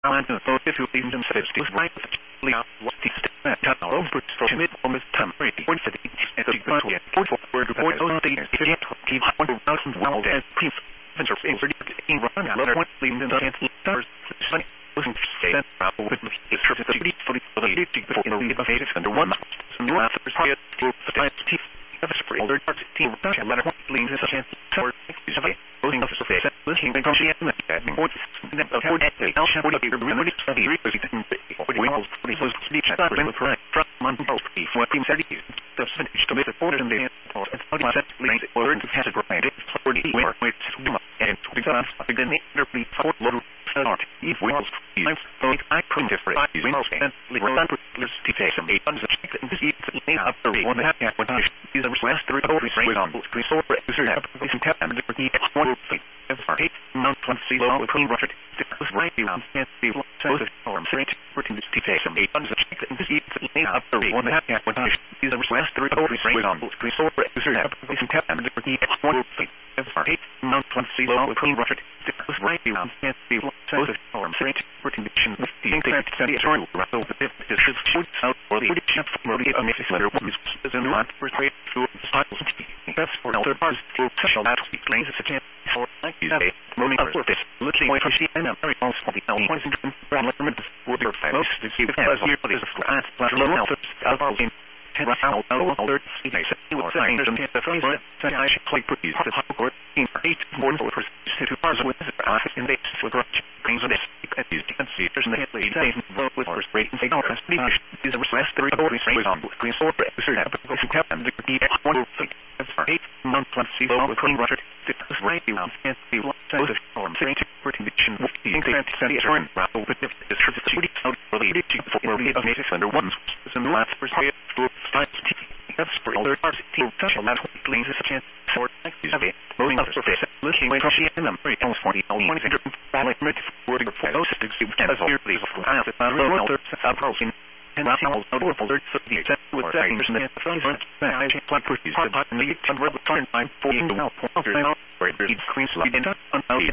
I know if you leave them says this right Leon what the step tunnel for mid on this time ready for the and the point for word report on the yet keep on the mountain well as proof venture in run another one leaving them stars listen stay that travel with me it's for the before in the innovative under one some new answers here to the team of the spring older team and letter one leaves a chance for voting officer face listening to the and what then the whole day I'll show you the remedy of the reason we will be close to each other when correct from month both before team 30 the percentage to be reported in the and how much links were in category for the where with and to be done again there be for little start if we will I print it for we must and run let's take some 800 and this is after one half when I is the last three over is on both restore user application tab and the key one eight month one see low with clean Richard was right around and be so the form straight for to take some 800 and this is after one half when I is the last three over is on both restore user application tab and the key one eight month one see low with clean Richard was right around and be so the form straight for condition with the internet study through rather the is should out for the murder of Mrs. Letter one is in the for trade through cycles that's for other parts through special that explains the chance for like you say moving up for this looking away from she and I'm very false for the points and brand limits for their most to see the as here is for us plus low health out in Rafael alert they say you are saying there's a phrase that I should play pretty hard at court in 8 more for to parts with in this with brings this and you can see there's no lead they vote with first rate and say no is the last three or three on green store user application tab and the key 8 month plus see with clean Richard this right you and see what so the form straight for condition with the internet study turn rather with this is out for the for of native under ones and the last first that's for older parts team special that links a chance for you have it moving up surface looking away from she and I'm very almost 40 only valid wording for those systems as here please for I have the other approaching and I will know folder so the except with settings and the phone I can plan for use the button lead and red turn time for you now for it screen slide in on